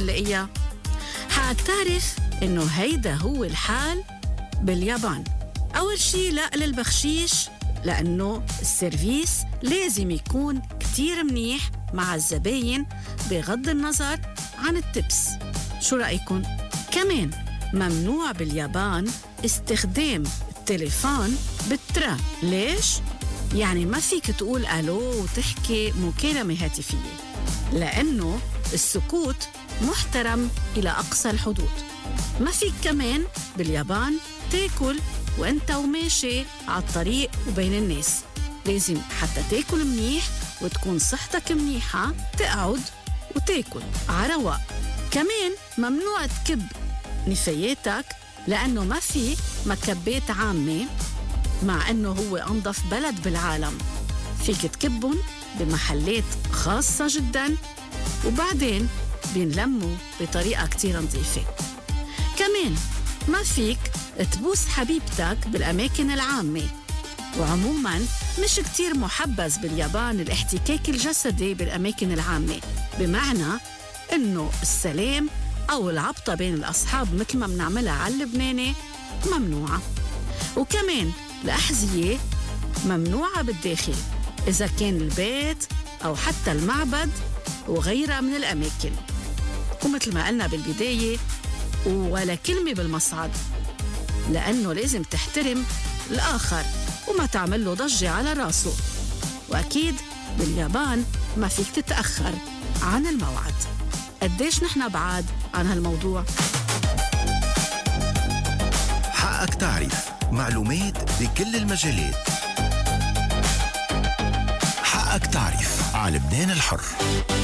منلاقيها؟ حتعرف إنه هيدا هو الحال باليابان. أول شي لا للبخشيش، لأنه السيرفيس لازم يكون كتير منيح مع الزباين بغض النظر عن التبس. شو رأيكم؟ كمان ممنوع باليابان استخدام التليفون بالترا. ليش؟ يعني ما فيك تقول ألو وتحكي مكالمة هاتفية، لأنه السكوت محترم إلى أقصى الحدود. ما فيك كمان باليابان تاكل وانت وماشي على الطريق وبين الناس. لازم حتى تاكل منيح وتكون صحتك منيحة تقعد وتاكل عرواق. كمان ممنوع تكب نفاياتك، لأنه ما في مكبات عامة، مع أنه هو أنظف بلد بالعالم. فيك تكبهم بمحلات خاصة جدا، وبعدين بينلموا بطريقة كتير نظيفة. كمان ما فيك تبوس حبيبتك بالأماكن العامة. وعموماً مش كتير محبذ باليابان الاحتكاك الجسدي بالأماكن العامة، بمعنى إنه السلام أو العبطة بين الأصحاب مثل ما بنعملها على اللبناني ممنوعة. وكمان الأحذية ممنوعة بالداخل، إذا كان البيت أو حتى المعبد وغيرها من الأماكن. ومثل ما قلنا بالبداية، ولا كلمة بالمصعد، لأنه لازم تحترم الآخر وما تعمل له ضجة على راسه. وأكيد باليابان ما فيك تتأخر عن الموعد. قديش نحن بعاد عن هالموضوع؟ حقك تعرف معلومات بكل المجالات. حقك تعرف على لبنان الحر.